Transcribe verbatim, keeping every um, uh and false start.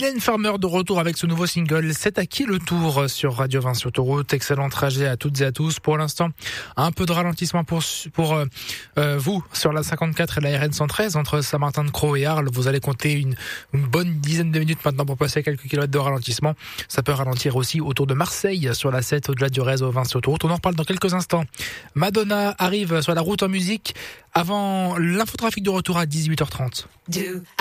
Mylène Farmer de retour avec ce nouveau single. C'est à qui le tour sur Radio vingt sur Autoroute. Excellent trajet à toutes et à tous. Pour l'instant, un peu de ralentissement pour, pour euh, euh, vous sur la cinquante-quatre et la R N cent treize entre Saint-Martin-de-Crau et Arles. Vous allez compter une, une bonne dizaine de minutes maintenant pour passer quelques kilomètres de ralentissement. Ça peut ralentir aussi autour de Marseille sur la sept au-delà du réseau vingt sur Autoroute. On en reparle dans quelques instants. Madonna arrive sur la route en musique avant l'infotrafic de retour à dix-huit heures trente.